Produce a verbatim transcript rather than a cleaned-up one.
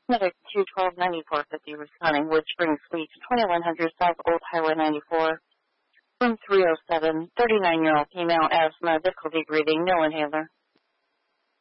Medic two twelve ninety-four fifty responding, Wood Springs Suite, twenty-one hundred South Old Highway ninety-four, room three oh seven, thirty-nine-year-old female, asthma, difficulty breathing, no inhaler.